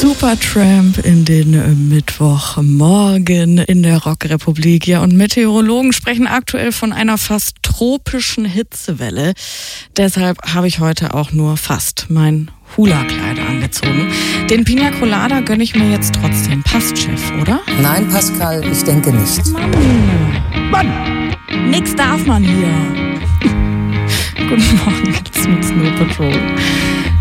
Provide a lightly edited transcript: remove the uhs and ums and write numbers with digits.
Supertramp in den Mittwochmorgen in der Rockrepublik. Ja, und Meteorologen sprechen aktuell von einer fast tropischen Hitzewelle. Deshalb habe ich heute auch nur fast mein Hula-Kleid angezogen. Den Pina Colada gönne ich mir jetzt trotzdem. Passt, Chef, oder? Nein, Pascal, ich denke nicht. Mann! Nix darf man hier. Guten Morgen, jetzt mit Snow Patrol.